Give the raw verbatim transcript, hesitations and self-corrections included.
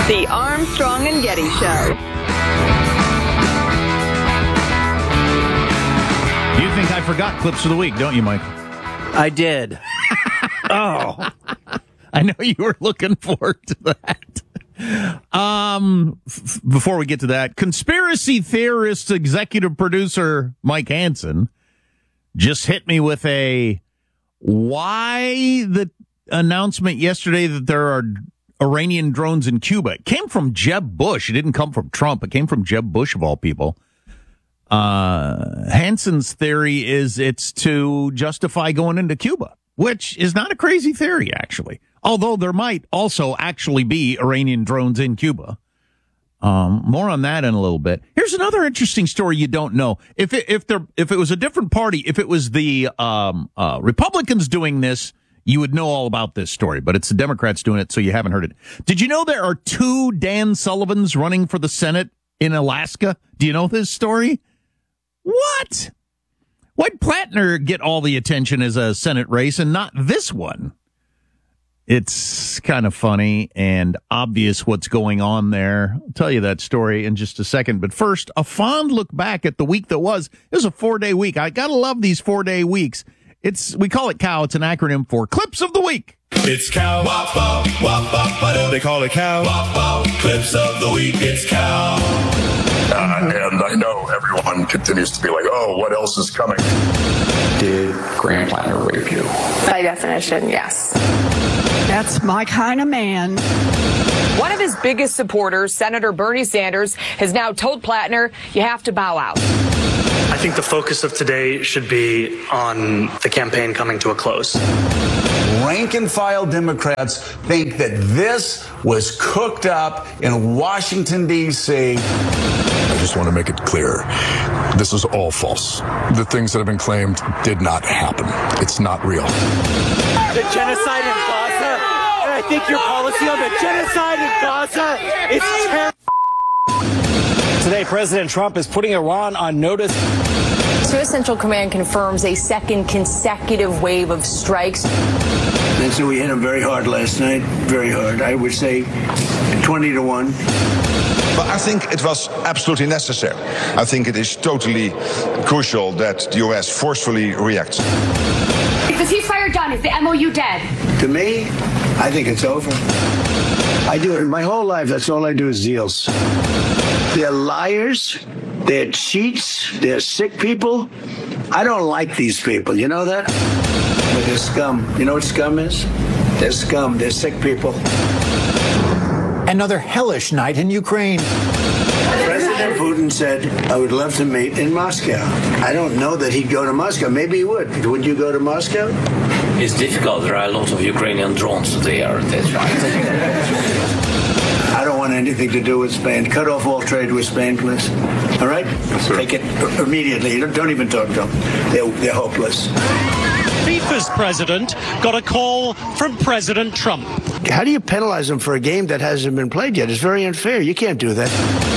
The Armstrong and Getty Show. You think I forgot clips of the week, don't you, Mike? I did. Oh. I know you were looking forward to that. Um, f- before we get to that, conspiracy theorist executive producer Mike Hansen just hit me with a why the announcement yesterday that there are Iranian drones in Cuba. It came from Jeb Bush. It didn't come from Trump. It came from Jeb Bush, of all people. Uh, Hansen's theory is it's to justify going into Cuba, which is not a crazy theory, actually. Although there might also actually be Iranian drones in Cuba. Um, more on that in a little bit. Here's another interesting story you don't know. If it, if there, if it was a different party, if it was the, um, uh, Republicans doing this, you would know all about this story, but it's the Democrats doing it, so you haven't heard it. Did you know there are two Dan Sullivans running for the Senate in Alaska? Do you know this story? What? Why'd Plattner get all the attention as a Senate race and not this one? It's kind of funny and obvious what's going on there. I'll tell you that story in just a second. But first, a fond look back at the week that was. It was a four-day week. I gotta love these four-day weeks. It's we call it COW. It's an acronym for Clips of the Week. It's COW. Wop, wop, wop, wop, ba-do. They call it COW. Wop, wop. Clips of the Week. It's COW. Uh, and I know everyone continues to be like, oh, what else is coming? Did Graham Plattner rape you? By definition, yes. That's my kind of man. One of his biggest supporters, Senator Bernie Sanders, has now told Plattner, you have to bow out. I think the focus of today should be on the campaign coming to a close. Rank and file Democrats think that this was cooked up in Washington, D C I just want to make it clear. This is all false. The things that have been claimed did not happen. It's not real. The genocide in Gaza, and I think your policy on the genocide in Gaza is terrible. Today, President Trump is putting Iran on notice. U S Central Command confirms a second consecutive wave of strikes. And so we hit them very hard last night, very hard. I would say twenty to one. But I think it was absolutely necessary. I think it is totally crucial that the U S forcefully reacts. Is the ceasefire done? Is the M O U dead? To me, I think it's over. I do it my whole life. That's all I do is deals. They're liars. They're cheats. They're sick people. I don't like these people. You know that? But they're scum. You know what scum is? They're scum. They're sick people. Another hellish night in Ukraine. President Putin said, I would love to meet in Moscow. I don't know that he'd go to Moscow. Maybe he would. Would you go to Moscow? It's difficult. There are a lot of Ukrainian drones there. That's right. I don't want anything to do with Spain. Cut off all trade with Spain, please. All right? Yes, take it immediately. Don't, don't even talk to them. They're, they're hopeless. FIFA's president got a call from President Trump. How do you penalize them for a game that hasn't been played yet? It's very unfair. You can't do that.